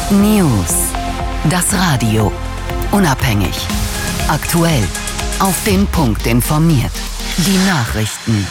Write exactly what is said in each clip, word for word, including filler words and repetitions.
News. Das Radio. Unabhängig. Aktuell. Auf den Punkt informiert. Die Nachrichten.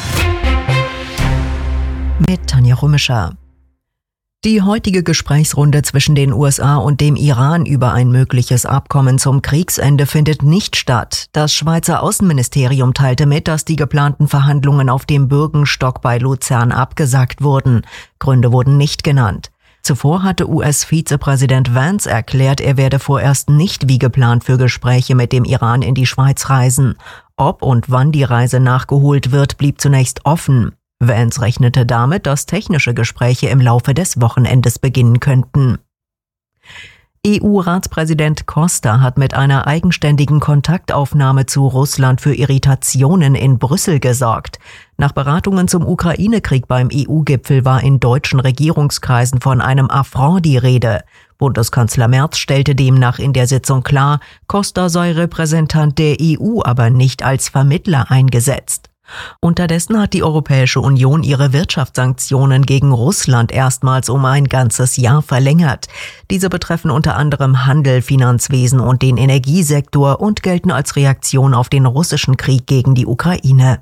Mit Tanja Rümischer. Die heutige Gesprächsrunde zwischen den U S A und dem Iran über ein mögliches Abkommen zum Kriegsende findet nicht statt. Das Schweizer Außenministerium teilte mit, dass die geplanten Verhandlungen auf dem Bürgenstock bei Luzern abgesagt wurden. Gründe wurden nicht genannt. Zuvor hatte U S-Vizepräsident Vance erklärt, er werde vorerst nicht wie geplant für Gespräche mit dem Iran in die Schweiz reisen. Ob und wann die Reise nachgeholt wird, blieb zunächst offen. Vance rechnete damit, dass technische Gespräche im Laufe des Wochenendes beginnen könnten. E U-Ratspräsident Costa hat mit einer eigenständigen Kontaktaufnahme zu Russland für Irritationen in Brüssel gesorgt. Nach Beratungen zum Ukraine-Krieg beim E U-Gipfel war in deutschen Regierungskreisen von einem Affront die Rede. Bundeskanzler Merz stellte demnach in der Sitzung klar, Costa sei Repräsentant der E U, aber nicht als Vermittler eingesetzt. Unterdessen hat die Europäische Union ihre Wirtschaftssanktionen gegen Russland erstmals um ein ganzes Jahr verlängert. Diese betreffen unter anderem Handel, Finanzwesen und den Energiesektor und gelten als Reaktion auf den russischen Krieg gegen die Ukraine.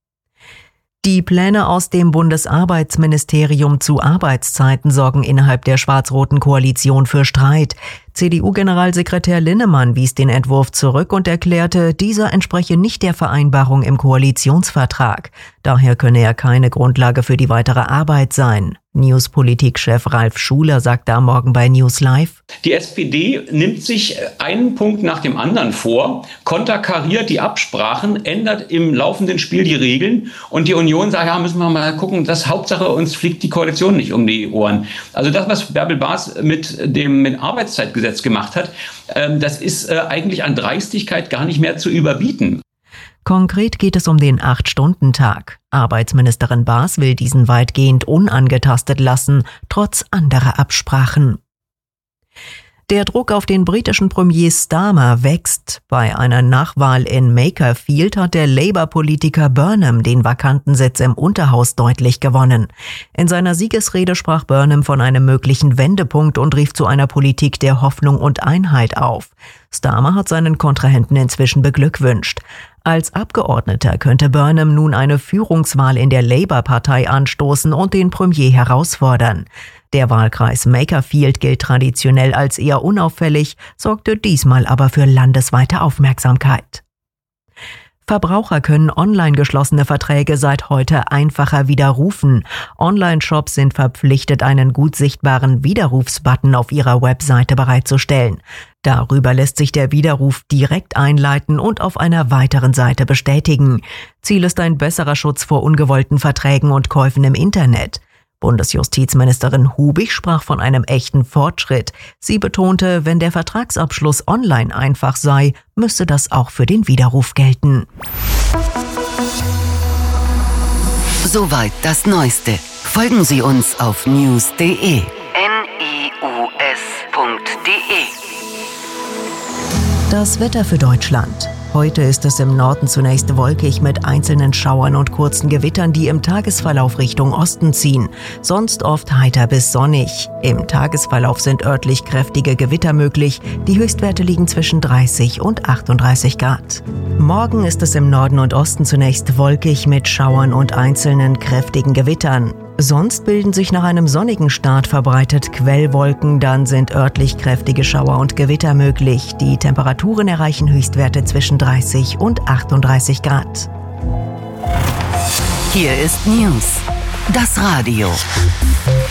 Die Pläne aus dem Bundesarbeitsministerium zu Arbeitszeiten sorgen innerhalb der schwarz-roten Koalition für Streit. C D U-Generalsekretär Linnemann wies den Entwurf zurück und erklärte, dieser entspreche nicht der Vereinbarung im Koalitionsvertrag. Daher könne er keine Grundlage für die weitere Arbeit sein. Newspolitik-Chef Ralf Schuler sagte am Morgen bei News Live: Die S P D nimmt sich einen Punkt nach dem anderen vor, konterkariert die Absprachen, ändert im laufenden Spiel die Regeln und die Union sagt, ja, müssen wir mal gucken, das Hauptsache uns fliegt die Koalition nicht um die Ohren. Also das, was Bärbel Bas mit dem mit Arbeitszeitgesetz gemacht hat, ähm, das ist äh, eigentlich an Dreistigkeit gar nicht mehr zu überbieten. Konkret geht es um den acht-Stunden-Tag. Arbeitsministerin Bas will diesen weitgehend unangetastet lassen, trotz anderer Absprachen. Der Druck auf den britischen Premier Starmer wächst. Bei einer Nachwahl in Makerfield hat der Labour-Politiker Burnham den vakanten Sitz im Unterhaus deutlich gewonnen. In seiner Siegesrede sprach Burnham von einem möglichen Wendepunkt und rief zu einer Politik der Hoffnung und Einheit auf. Starmer hat seinen Kontrahenten inzwischen beglückwünscht. Als Abgeordneter könnte Burnham nun eine Führungswahl in der Labour-Partei anstoßen und den Premier herausfordern. Der Wahlkreis Makerfield gilt traditionell als eher unauffällig, sorgte diesmal aber für landesweite Aufmerksamkeit. Verbraucher können online geschlossene Verträge seit heute einfacher widerrufen. Online-Shops sind verpflichtet, einen gut sichtbaren Widerrufsbutton auf ihrer Webseite bereitzustellen. Darüber lässt sich der Widerruf direkt einleiten und auf einer weiteren Seite bestätigen. Ziel ist ein besserer Schutz vor ungewollten Verträgen und Käufen im Internet. Bundesjustizministerin Hubig sprach von einem echten Fortschritt. Sie betonte, wenn der Vertragsabschluss online einfach sei, müsse das auch für den Widerruf gelten. Soweit das Neueste. Folgen Sie uns auf news punkt de. N I U S punkt de. Das Wetter für Deutschland. Heute ist es im Norden zunächst wolkig mit einzelnen Schauern und kurzen Gewittern, die im Tagesverlauf Richtung Osten ziehen. Sonst oft heiter bis sonnig. Im Tagesverlauf sind örtlich kräftige Gewitter möglich. Die Höchstwerte liegen zwischen dreißig und achtunddreißig Grad. Morgen ist es im Norden und Osten zunächst wolkig mit Schauern und einzelnen kräftigen Gewittern. Sonst bilden sich nach einem sonnigen Start verbreitet Quellwolken, dann sind örtlich kräftige Schauer und Gewitter möglich. Die Temperaturen erreichen Höchstwerte zwischen dreißig und achtunddreißig Grad. Hier ist News. Das Radio.